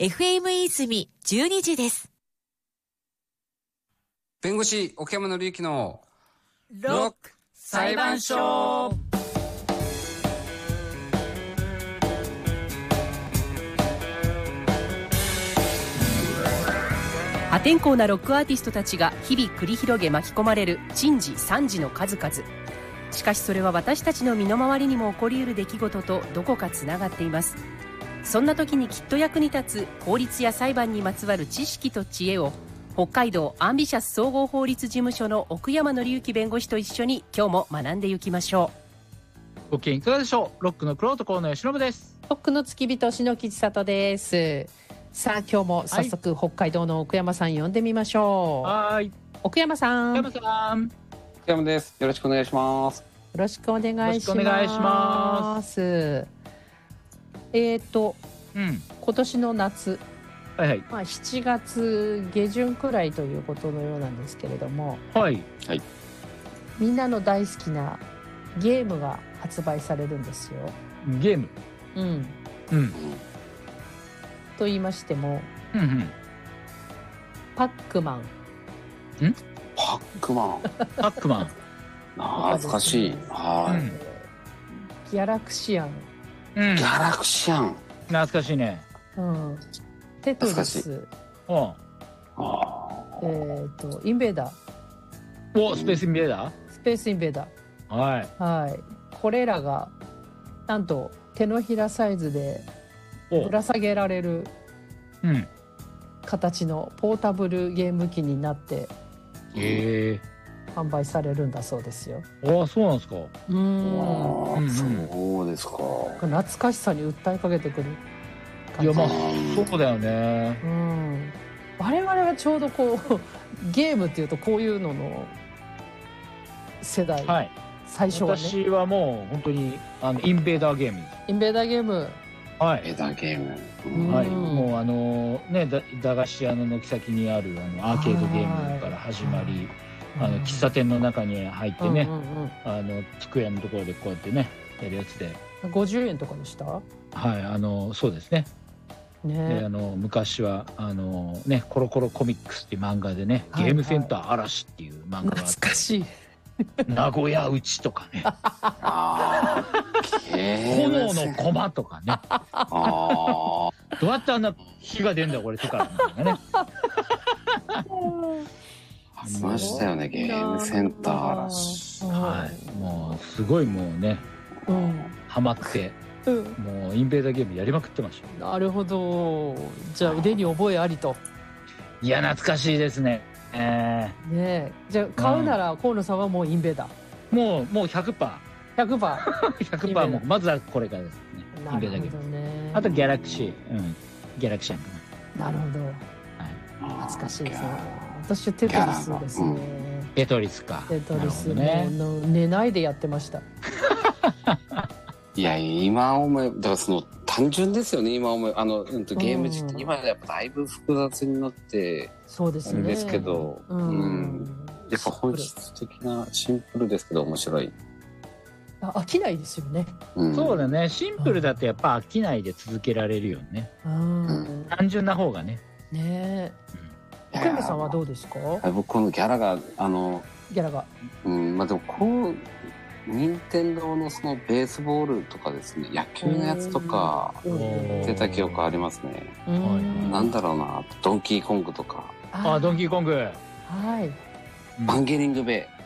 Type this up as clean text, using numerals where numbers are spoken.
FM 泉12時です。 弁護士奥山紀之のロック裁判所。 破天荒なロックアーティストたちが日々繰り広げ巻き込まれる珍事惨事の数々。しかしそれは私たちの身の回りにも起こりうる出来事とどこかつながっています。そんな時にきっと役に立つ法律や裁判にまつわる知識と知恵を、北海道アンビシャス総合法律事務所の奥山紀之弁護士と一緒に今日も学んでいきましょう。ご機嫌いかがでしょう。ロックの玄人河野由伸です。 ロックの付き人篠木千里です。さあ今日も早速、北海道の奥山さん呼んでみましょう。 はい。 奥山さん。 奥山です。よろしくお願いします。 よろしくお願いします。今年の夏、7月下旬くらいということのようなんですけれども、みんなの大好きなゲームが発売されるんですよ。 ゲーム、 と言いましても、パックマン。 パックマン懐かしい。 ギャラクシアン。 ギャラクシアン懐かしいね。 テトリス。インベーダー。 スペースインベーダー。 スペースインベーダー。これらがなんと手のひらサイズでぶら下げられる形のポータブルゲーム機になって販売されるんだそうですよ。 そうなんですか。 そうですか。 懐かしさに訴えかけてくる感じ。そうだよね。 我々はちょうどゲームっていうとこういうのの世代、最初はね。 私はもう本当にインベーダーゲーム。 インベーダーゲーム。 もう駄菓子屋の軒先にあるアーケードゲームから始まり、喫茶店の中に入ってね、机のところでこうやってねやるやつで 50円とかでした。 そうですね。で昔はコロコロコミックスっていう漫画でね、ゲームセンター嵐っていう漫画があって、 懐かしい。 名古屋うちとかね、炎の駒とかね、どうやってあんな火が出んだこれ手からみたいなね。 ありましたよね、ゲームセンター嵐。 もうすごいもうね、ハマって、もうインベーダーゲームやりまくってました。 なるほど。じゃあ腕に覚えありと。 いや懐かしいですね。 じゃあ買うなら河野さんはもうインベーダー。もう 100%。100% もうまずはこれからですね。インベーダーゲーム。あとギャラクシー、ギャラクシャンかな。なるほど。懐かしいですね。私テトリスですね。 テトリスか。 テトリスね。寝ないでやってました。 いや今思えだからその単純ですよね。今思えゲーム自体今やっぱだいぶ複雑になってそうですね。 ですけど、やっぱ本質的なシンプルですけど面白い。 飽きないですよね。 そうだね。シンプルだとやっぱ飽きないで続けられるよね。単純な方がね。 奥山さんはどうですか。 僕このギャラがギャラがでも任天堂のそのベースボールとかですね、野球のやつとか出た記憶ありますね。なんだろうな、ドンキーコングとか。 ドンキーコング。 バンゲリングベイ。